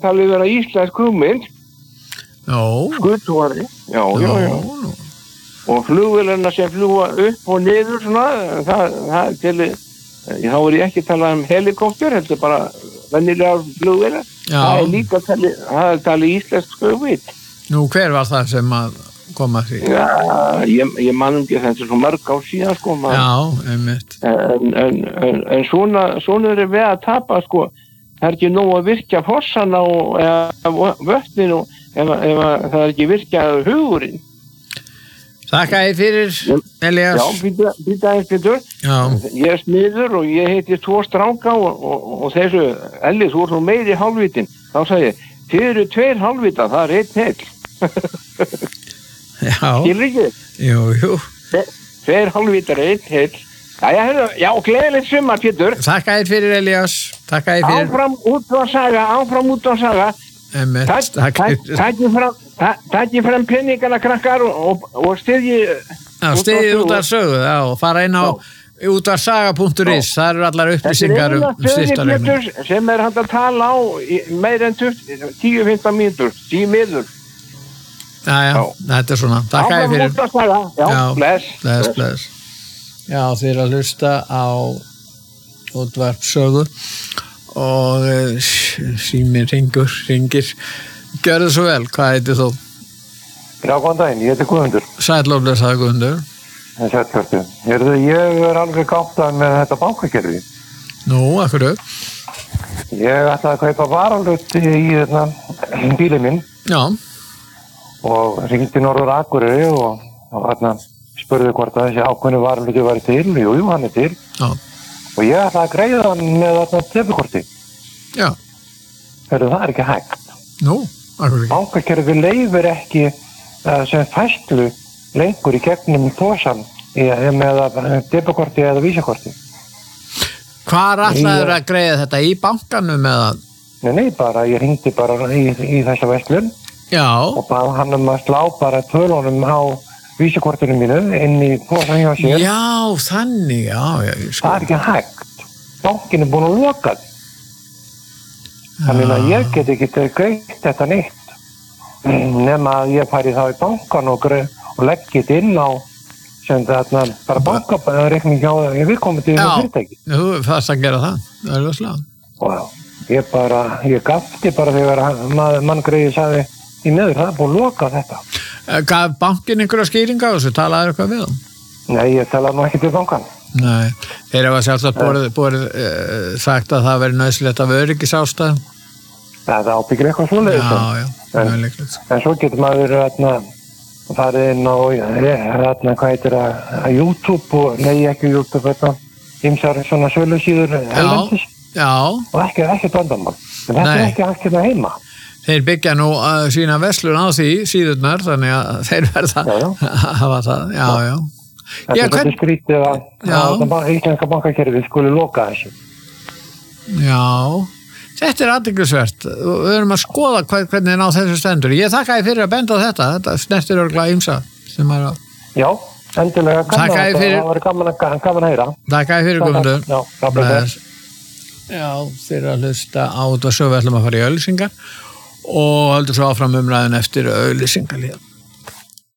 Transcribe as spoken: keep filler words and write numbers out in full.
talið vera íslensk hugmynd. Já. Skutúari. Já, já, já. já. Og flugvélarna sem fljúga upp og niður svona, það, það til, þá er ég ekki talað um helikópter, heldur bara venjulega flugvélar. Það er líka talið, það er talið íslensk hugmynd. Nú, hver var það sem að koma því? Já, ég, ég man ekki þetta er svo mörg á síðan, sko. Man. Já, einmitt. En, en, en, en svona, svona er við að tapa, sko. Það er ekki nóg að virkja fossana og eða vötnin og ef, ef það er ekki virkjað hugurinn. Þakka þér fyrir, Elías. Já, býta, býta eins Pétur. Já. Ég er smiður og ég heiti tvo stráka og, og, og þessu, Elli, þú ert nú meiri hálfvitin. Þá sagði ég, þið eru tveir hálfvita, það er einn heill. Já. Skilur ekki? Jú, jú. Tveir hálfvitar, einn heill. Já, já, gleðilegt sumar, Pétur. Þakka þér fyrir, Elías. Þakka þér fyrir. Áfram útvarsaga, áfram útvarsaga. Emmett, takk fyrir. Takk fram, takk fram peningana krakkar og, og, og styðji... Já, styðji útvarssögu, já, og fara inn á útvarsaga punktur is, það eru allar upplýsingar um styrktarreikning. Sem er hægt að tala á meir en tíu til fimmtán mínútur, tíu miður. Já, já, þetta er svona. Takk þér fyrir. Áfram útvarsaga, já, bless. Bless, bless. Já, þið er að hlusta á útvarpssögu og síminn ringur, ringir. Gjörðu svo vel, hvað heitir þú? Já, góðan daginn, ég heiti Guðmundur. Sætlóflega, sagði Guðmundur. Sætlóflega. Hérðu, ég er alveg gáttað með þetta bankakerfi. Nú, af hverju? Ég ætlaði að kaupa varalut í þetta bílinn minn. Já. Og ringdi Norður Akureyri og, og þarna spurði hvort að þessi ákveðnu varaluti væri til. Jú, jú, hann er til. Já. Og ég ætlaði að greiða hann með þarna debikorti. Já. Hérðu, það er ekki hægt. Nú, af hverju? Bankakerfi leyfir ekki uh, sem fæslu lengur í gegnum posan með debikorti eða vísakorti. Hvar ætlaður að greiða þetta í bankanum eða? Nei, nei, bara, ég hringdi bara í, í þessa verslun. Já. Og bara hann um að slá bara tölunum á vísakortinu mínu inn í posan hjá sér. Já, þannig, já, já. Það er ekki hægt. Bankin er búin að loka því. Þannig að ég get ekki greitt þetta neitt. Nema að ég færi þá í bankan og, og leggja þetta inn á sem þarna bara bankareikning hjá viðkomandi fyrirtæki. Já, þú fannst að gera það. Það er rosalega. Og ég bara, ég gafti bara þegar mann greiði sagði í neður, það er búin að loka þetta. Gaf bankin einhverja skýringa á þessu? Talaði eitthvað við þá? Nei, ég talaði nú ekki til bankan. Nei, þeir hafa sjálfsagt borið, borið uh, sagt að það veri nöðsilegt af öryggisástæðum. Það ábyggir eitthvað svoleiðis. Já, já, en, en svo getur maður þarna farið inn á þarna, hvað heitir það, YouTube og, nei ekki YouTube, þetta, ýmsar svona sölusíður erlendis. Já. Og ekki, ekki vandamál. En þetta nei. Er ekki hægt hérna heima. Þeir byggja nú uh, sína verslun á því síðurnar, þannig að þeir verða að hafa það, já, já. Þetta er hvern... skrítið að, að íslenska bankakerfið skuli loka þessu. Já, þetta er athyglisvert. Við erum að skoða hvernig ná þessu stendur. Ég þakka þér fyrir að benda á þetta. Þetta snertir örugglega ýmsa sem er að... Já, endilega kannan þetta. Fyrir... Það var gaman að, gaman að heyra. Þakka þér fyrir, Guðmundur. Já, það Já, þeir að hlusta á þetta svo við ætlum að fara í auglýsingar og heldur svo áfram umræðin eftir auglýsingar líka.